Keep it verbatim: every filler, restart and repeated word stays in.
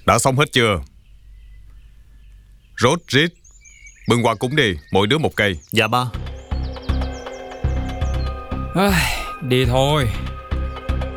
Đã xong hết chưa? Rốt rít, bưng qua cúng đi, mỗi đứa một cây. Dạ ba. Ai, đi thôi.